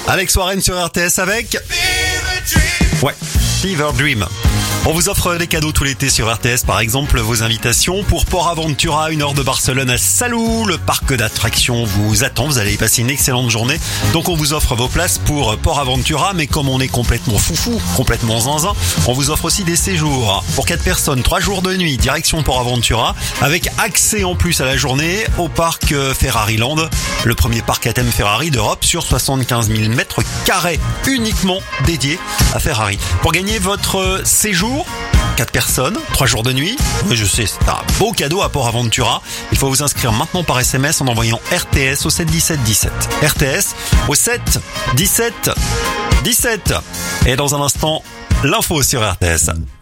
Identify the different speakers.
Speaker 1: Alex Warren sur RTS avec... Ouais, Fever Dream. On vous offre des cadeaux tout l'été sur RTS, par exemple vos invitations pour Port Aventura, 1 heure de Barcelone à Salou. Le parc d'attractions vous attend, vous allez y passer une excellente journée. Donc on vous offre vos places pour Port Aventura, mais comme on est complètement foufou, complètement zinzin, on vous offre aussi des séjours pour 4 personnes, 3 jours de nuit, direction Port Aventura, avec accès en plus à la journée au parc Ferrari Land, le premier parc à thème Ferrari d'Europe sur 75 000 mètres carrés, uniquement dédié à Ferrari. Pour gagner votre séjour, 4 personnes, 3 jours de nuit. Oui, je sais, c'est un beau cadeau à Port Aventura. Il faut vous inscrire maintenant par SMS en envoyant RTS au 7 17 17. RTS au 7 17 17. Et dans un instant, l'info sur RTS.